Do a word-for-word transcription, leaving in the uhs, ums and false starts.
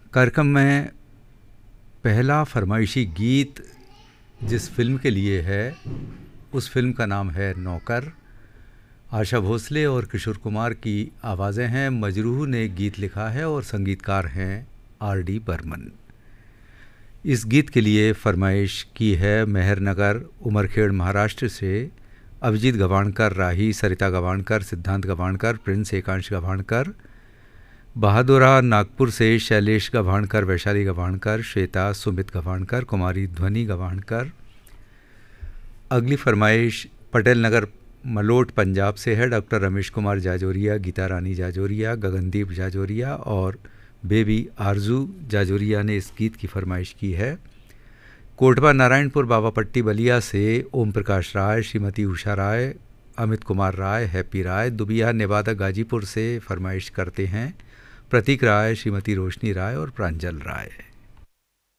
कार्यक्रम में पहला फरमाइशी गीत जिस फिल्म के लिए है उस फिल्म का नाम है नौकर। आशा भोसले और किशोर कुमार की आवाज़ें हैं। मजरूह ने गीत लिखा है और संगीतकार हैं आर डी बर्मन। इस गीत के लिए फरमाइश की है मेहरनगर उमरखेड़ महाराष्ट्र से अभिजीत गवाणकर, राही, सरिता गवाणकर, सिद्धांत गवाणकर, प्रिंस एकांश गवाणकर। बहादुरा नागपुर से शैलेश गवाणकर, वैशाली गवाणकर, श्वेता, सुमित गवाणकर, कुमारी ध्वनि गवाणकर। अगली फरमाइश पटेल नगर मलोट पंजाब से है। डॉक्टर रमेश कुमार जाजोरिया, गीता रानी जाजोरिया, गगनदीप जाजोरिया और बेबी आरजू जाजोरिया ने इस गीत की फरमाइश की है। कोटवा नारायणपुर बाबापट्टी बलिया से ओम प्रकाश राय, श्रीमती उषा राय, अमित कुमार राय, हैप्पी राय। दुबिया नेवादा गाजीपुर से फरमाइश करते हैं प्रतीक राय, श्रीमती रोशनी राय और प्रांजल राय।